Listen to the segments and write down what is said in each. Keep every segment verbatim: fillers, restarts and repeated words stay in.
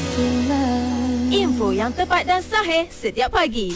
Info yang tepat dan sahih setiap pagi.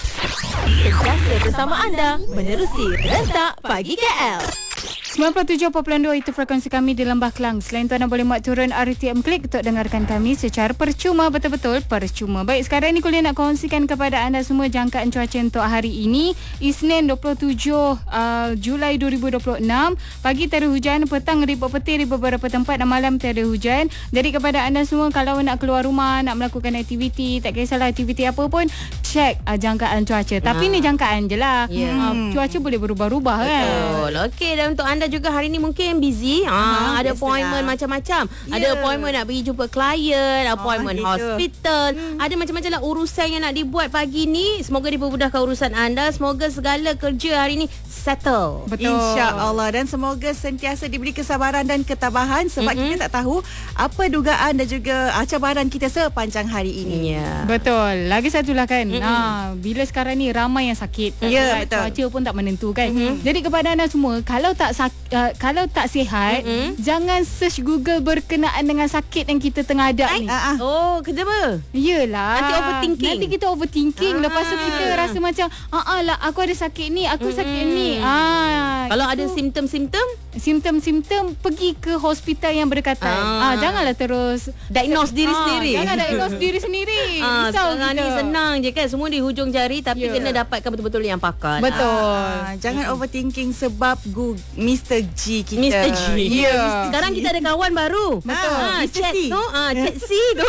Sentiasa bersama anda menerusi Rentak Pagi K L. sembilan puluh tujuh perpuluhan dua itu frekuensi kami di Lembah Kelang. Selain tu anda boleh muat turun R T M Klik untuk dengarkan kami secara percuma, betul-betul percuma. Baik, sekarang ni kuliah nak kongsikan kepada anda semua jangkaan cuaca untuk hari ini, Isnin dua puluh tujuh uh, Julai dua ribu dua puluh enam. Pagi tiada hujan, petang ribut petir di beberapa tempat dan malam tiada hujan. Jadi kepada anda semua, kalau nak keluar rumah, nak melakukan aktiviti, tak kisahlah aktiviti apa pun, cek uh, jangkaan cuaca. Tapi ha. ni jangkaan je lah. Yeah. Uh, cuaca boleh berubah-ubah kan. Betul. Okey, dan untuk anda juga hari ni mungkin busy. Ha, ha, ada appointment macam-macam. Yeah. Ada appointment nak pergi jumpa klien, appointment oh, hospital. Hmm. Ada macam-macam lah urusan yang nak dibuat pagi ni. Semoga dipermudahkan urusan anda. Semoga segala kerja hari ni settle. Betul. InsyaAllah. Dan semoga sentiasa diberi kesabaran dan ketabahan sebab mm-hmm. kita tak tahu apa dugaan dan juga cabaran kita sepanjang hari ini. Yeah. Betul. Lagi satu lah kan. Mm-hmm. Ha, bila sekarang ni ramai yang sakit. Ya, yeah, betul. Cuaca pun tak menentu kan. Mm-hmm. Jadi kepada anda semua, kalau tak sakit, Uh, kalau tak sihat, mm-hmm. jangan search Google berkenaan dengan sakit yang kita tengah ada ni. Uh, uh. Oh, kenapa? Yelah. Nanti overthinking. Nanti kita overthinking. Ah. Lepas tu kita rasa macam, ah lah, aku ada sakit ni, aku mm-hmm. sakit ni. Ah, kalau ada simptom-simptom, simptom-simptom, pergi ke hospital yang berdekatan. Ah, ah janganlah terus diagnose diri ah, sendiri. Jangan diagnose diri sendiri. Ah, sekarang ni senang je kan, semua di hujung jari, tapi yeah. kena dapatkan betul-betul yang pakar. Betul. Ah, jangan mm-hmm. overthinking sebab Google Mister G kita. Mister G. Ya. Yeah. Sekarang kita ada kawan baru. Betul. Ha, Mister chat C. tu, ah, chat C tu.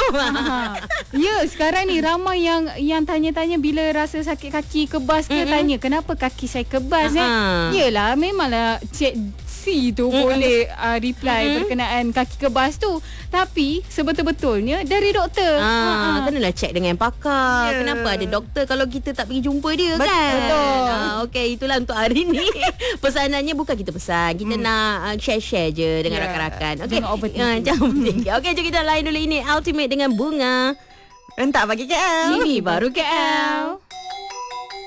Ya, sekarang ni ramai yang yang tanya-tanya bila rasa sakit kaki kebas, dia mm-hmm. tanya kenapa kaki saya kebas eh. Yalah, memanglah chat C tu mm-hmm. boleh uh, reply mm-hmm. berkenaan kaki kebas tu, tapi sebetul-betulnya dari doktor. Ah, ha. Kenalah check dengan pakar. Yeah. Kenapa ada doktor kalau kita tak pergi jumpa dia. Betul. Kan? Betul. Ah, okey, itulah untuk hari ni. Pesanannya bukan kita pesan, kita mm. nak uh, share-share je dengan yeah. rakan-rakan. Okey. Jangan overthinking. Uh, jangan overthinking. Okey, jom kita lain dulu. Ini Ultimate dengan Bunga. Rentak Pagi K L. Ini baru K L.